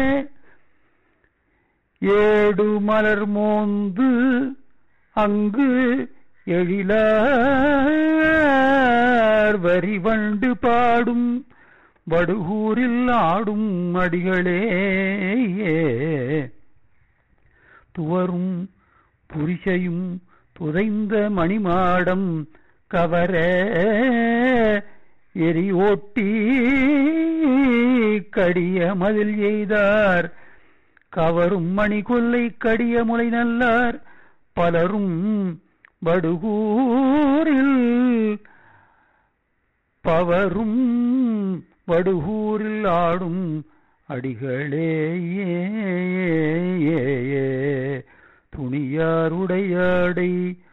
ஏடு மலர் மோந்து அங்கு எழிலார் வரிவண்டு பாடும் வடுகூரில் ஆடும் அடிகளே. துவரும் புரிசையும் புதைந்த மணிமாடம் கவர எரி ஓட்டி கடிய மதில் எய்தார் கவரும் மணி கொல்லை கடிய முலை நல்லார் பலரும் வடுகூரில் பவரும் வடுகூரில் ஆடும் அடிகளே. துணியாருடையாடை